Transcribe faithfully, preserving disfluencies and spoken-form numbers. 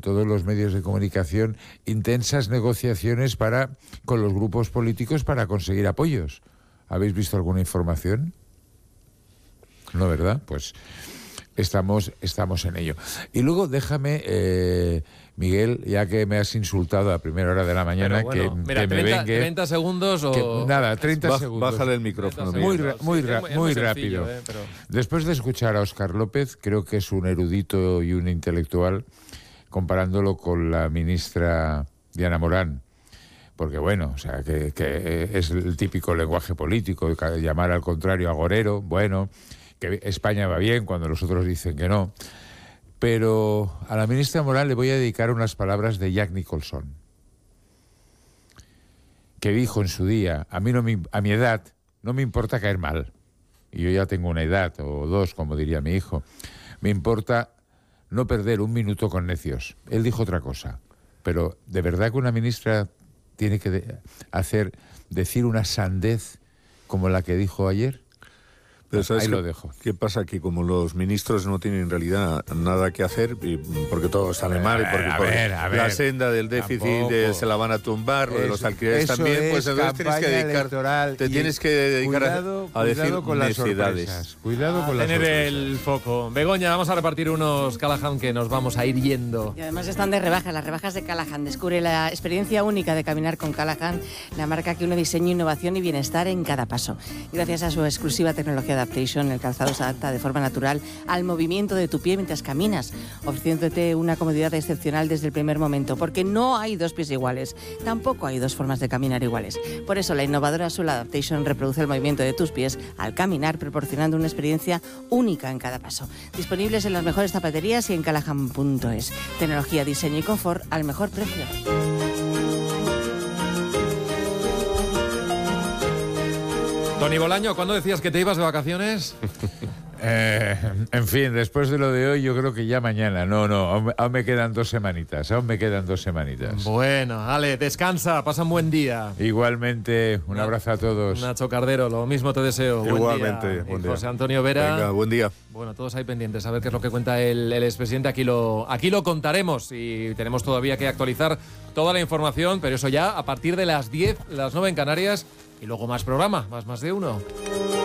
todos los medios de comunicación intensas negociaciones para con los grupos políticos para conseguir apoyos. ¿Habéis visto alguna información? No, ¿verdad? Pues estamos, estamos en ello. Y luego déjame, eh, Miguel, ya que me has insultado a primera hora de la mañana, bueno, que, mira, que me treinta, vengue... treinta segundos o... Que, nada, treinta Baj, segundos. Bájale el micrófono. Muy, ra, muy, ra, sí, es, muy es rápido. sencillo, eh, pero... Después de escuchar a Óscar López, creo que es un erudito y un intelectual, comparándolo con la ministra Diana Morán. Porque bueno, o sea, que, que es el típico lenguaje político, llamar al contrario agorero, bueno, que España va bien cuando los otros dicen que no. Pero a la ministra Morán le voy a dedicar unas palabras de Jack Nicholson, que dijo en su día, a mí no me, a mi edad no me importa caer mal, y yo ya tengo una edad, o dos, como diría mi hijo, me importa no perder un minuto con necios. Él dijo otra cosa, pero ¿de verdad que una ministra tiene que de hacer, decir una sandez como la que dijo ayer? Pero ¿sabes ahí qué, lo dejo. ¿Qué pasa? Que como los ministros no tienen en realidad nada que hacer, y porque todo sale mal, y porque a por ver, a ver, la senda del déficit eh, se la van a tumbar, lo de los alquileres también, pues entonces tienes que dedicar, te tienes que dedicar cuidado, a, a decir cuidado con las necesidades. sorpresas. Cuidado a con las tener sorpresas. el foco. Begoña, vamos a repartir unos Callahan que nos vamos a ir yendo. Y además están de rebajas, las rebajas de Callahan. Descubre la experiencia única de caminar con Callahan, la marca que une diseño, innovación y bienestar en cada paso. Gracias a su exclusiva tecnología Adaptation, el calzado se adapta de forma natural al movimiento de tu pie mientras caminas, ofreciéndote una comodidad excepcional desde el primer momento, porque no hay dos pies iguales, tampoco hay dos formas de caminar iguales. Por eso la innovadora Sole Adaptation reproduce el movimiento de tus pies al caminar, proporcionando una experiencia única en cada paso. Disponibles en las mejores zapaterías y en callahan punto es. Tecnología, diseño y confort al mejor precio. Toni Bolaño, ¿cuándo decías que te ibas de vacaciones? Eh, en fin, después de lo de hoy, yo creo que ya mañana. No, no, aún, aún me quedan dos semanitas. Aún me quedan dos semanitas. Bueno, Ale, descansa, pasa un buen día. Igualmente, un abrazo a todos. Nacho Cardero, lo mismo te deseo. Igualmente, buen día. buen Y día. José Antonio Vera. Venga, buen día. Bueno, todos ahí pendientes a ver qué es lo que cuenta el, el expresidente. Aquí lo, aquí lo contaremos y tenemos todavía que actualizar toda la información, pero eso ya a partir de las diez, las nueve en Canarias y luego más programa, más más de uno.